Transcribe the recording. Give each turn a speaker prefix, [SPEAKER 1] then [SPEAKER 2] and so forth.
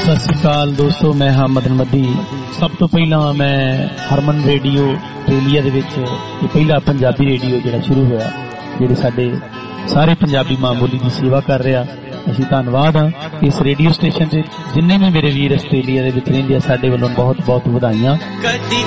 [SPEAKER 1] सत श्री अकाल दोस्तों, मैं हाँ मदन मदी। सब तो पहला मैं हरमन रेडियो आस्ट्रेलिया दे विच ये पहला पंजाबी रेडियो जिहड़ा शुरू होया, जिहड़े साडे सारे पंजाबी मां बोली की सेवा कर रहा, असीं धन्नवाद हाँ। इस रेडियो स्टेशन से जिन्ने भी मेरे वीर आस्ट्रेलिया दे विच रहिंदे आ, साडे वल्लों बहुत बहुत वधाइयां।